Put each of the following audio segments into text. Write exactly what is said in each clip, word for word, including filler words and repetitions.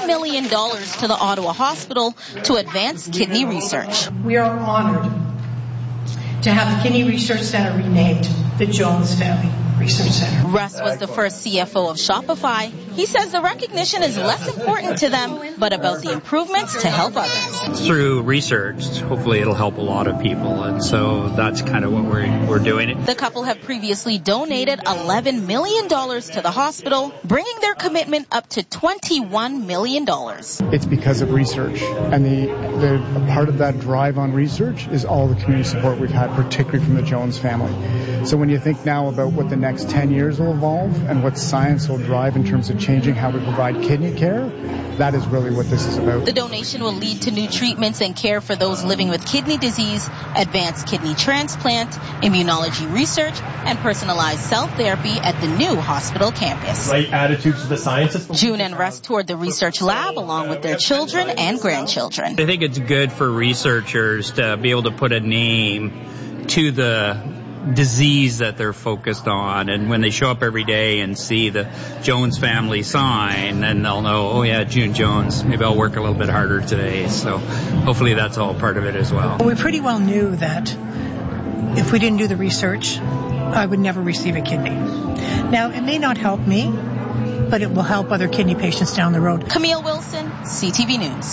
million dollars to the Ottawa Hospital to advance kidney research. We are honored to have the Kidney Research Centre renamed the Jones Family Research Center. Russ was the first C F O of Shopify. He says the recognition is less important to them, but about the improvements to help others. Through research, hopefully it'll help a lot of people, and so that's kind of what we're we're doing. The couple have previously donated eleven million dollars to the hospital, bringing their commitment up to twenty-one million dollars. It's because of research, and the, the part of that drive on research is all the community support we've had, particularly from the Jones family. So when you think now about what the next ten years will evolve and what science will drive in terms of changing how we provide kidney care, that is really what this is about. The donation will lead to new treatments and care for those living with kidney disease, advanced kidney transplant, immunology research, and personalized cell therapy at the new hospital campus. Right attitudes to the sciences. June and Russ toured the research lab along with their children and grandchildren. I think it's good for researchers to be able to put a name to the disease that they're focused on, and when they show up every day and see the Jones family sign, then they'll know, oh yeah, June Jones, maybe I'll work a little bit harder today. So hopefully that's all part of it as well. We pretty well knew that if we didn't do the research, I would never receive a kidney. Now, it may not help me, but it will help other kidney patients down the road. Camille Wilson, C T V News.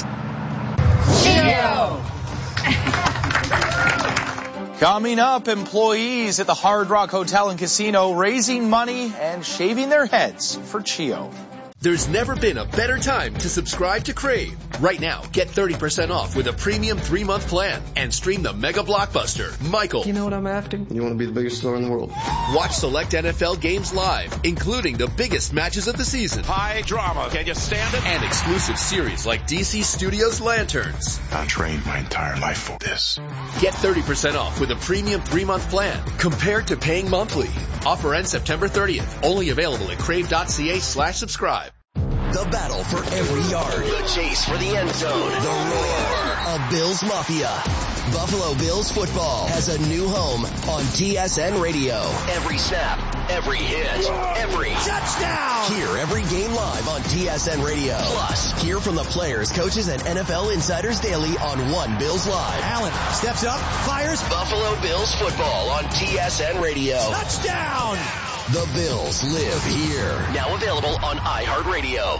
Coming up, employees at the Hard Rock Hotel and Casino raising money and shaving their heads for Chio. There's never been a better time to subscribe to Crave. Right now, get thirty percent off with a premium three-month plan and stream the mega blockbuster, Michael. You know what I'm after? You want to be the biggest star in the world. Watch select N F L games live, including the biggest matches of the season. High drama, can you stand it? And exclusive series like D C Studios Lanterns. I trained my entire life for this. Get thirty percent off with a premium three-month plan compared to paying monthly. Offer ends September thirtieth. Only available at crave.ca slash subscribe. The battle for every yard. The chase for the end zone. The roar of Bills Mafia. Buffalo Bills football has a new home on T S N Radio. Every snap, every hit, every touchdown. Hear every game live on T S N Radio. Plus, hear from the players, coaches, and N F L insiders daily on One Bills Live. Allen steps up, fires. Buffalo Bills football on T S N Radio. Touchdown. The Bills live here. Now available on iHeartRadio.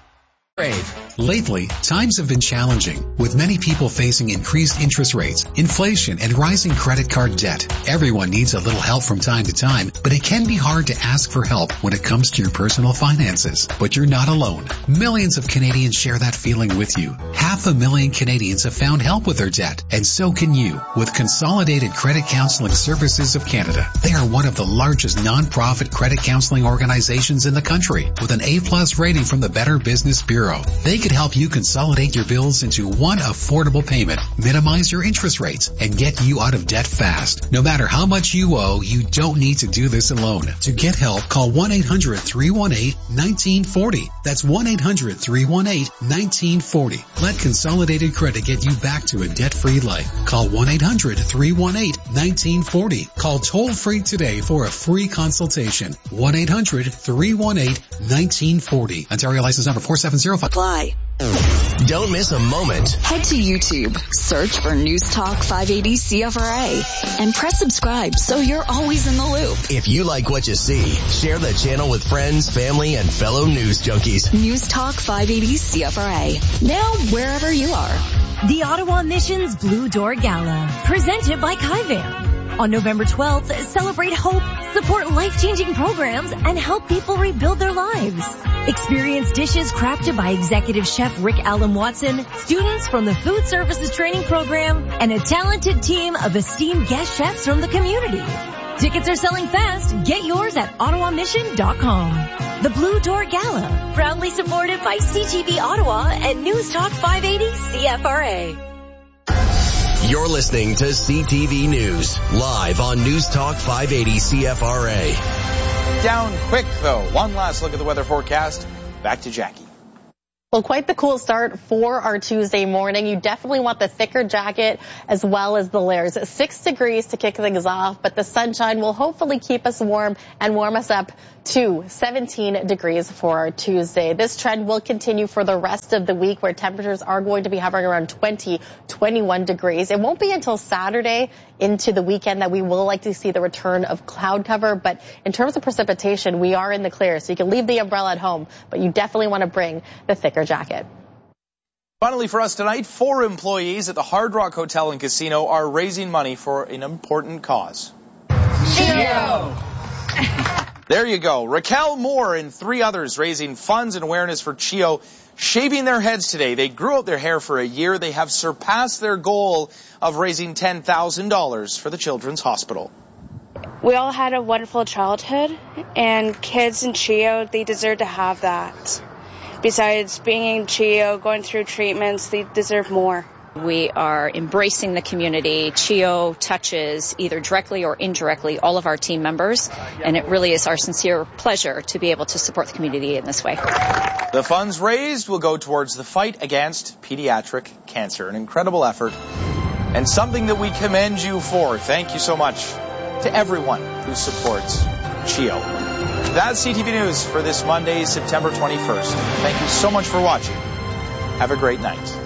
Lately, times have been challenging, with many people facing increased interest rates, inflation, and rising credit card debt. Everyone needs a little help from time to time, but it can be hard to ask for help when it comes to your personal finances. But you're not alone. Millions of Canadians share that feeling with you. Half a million Canadians have found help with their debt, and so can you with Consolidated Credit Counseling Services of Canada. They are one of the largest non-profit credit counseling organizations in the country, with an A-plus rating from the Better Business Bureau. They could help you consolidate your bills into one affordable payment, minimize your interest rates, and get you out of debt fast. No matter how much you owe, you don't need to do this alone. To get help, call one eight hundred three one eight one nine four zero. That's one eight hundred three one eight one nine four zero. Let Consolidated Credit get you back to a debt-free life. Call one eight hundred three one eight one nine four zero. Call toll-free today for a free consultation. one eight hundred three one eight one nine four zero. Ontario license number four seven zero five. Apply. Don't miss a moment. Head to YouTube, search for News Talk five eighty C F R A, and press subscribe so you're always in the loop. If you like what you see, share the channel with friends, family, and fellow news junkies. News Talk five eighty C F R A. Now wherever you are. The Ottawa Mission's Blue Door Gala, presented by Kaivan. On November twelfth, celebrate hope, support life-changing programs, and help people rebuild their lives. Experience dishes crafted by Executive Chef Rick Allen Watson, students from the Food Services Training Program, and a talented team of esteemed guest chefs from the community. Tickets are selling fast. Get yours at ottawa mission dot com. The Blue Door Gala, proudly supported by C T V Ottawa and News Talk five eighty C F R A. You're listening to C T V News, live on News Talk five eighty C F R A. Down quick, though. One last look at the weather forecast. Back to Jackie. Well, quite the cool start for our Tuesday morning. You definitely want the thicker jacket as well as the layers. Six degrees to kick things off, but the sunshine will hopefully keep us warm and warm us up to seventeen degrees for our Tuesday. This trend will continue for the rest of the week, where temperatures are going to be hovering around twenty, twenty-one degrees. It won't be until Saturday into the weekend that we will likely see the return of cloud cover. But in terms of precipitation, we are in the clear, so you can leave the umbrella at home, but you definitely want to bring the thicker jacket. Finally for us tonight, four employees at the Hard Rock Hotel and Casino are raising money for an important cause. CHEO! There you go. Raquel Moore and three others raising funds and awareness for CHEO, shaving their heads today. They grew out their hair for a year. They have surpassed their goal of raising ten thousand dollars for the Children's Hospital. We all had a wonderful childhood, and kids in CHEO, they deserve to have that. Besides being in CHEO, going through treatments, they deserve more. We are embracing the community. CHEO touches either directly or indirectly all of our team members, and it really is our sincere pleasure to be able to support the community in this way. The funds raised will go towards the fight against pediatric cancer. An incredible effort and something that we commend you for. Thank you so much to everyone who supports CHEO. That's C T V News for this Monday, September twenty-first. Thank you so much for watching. Have a great night.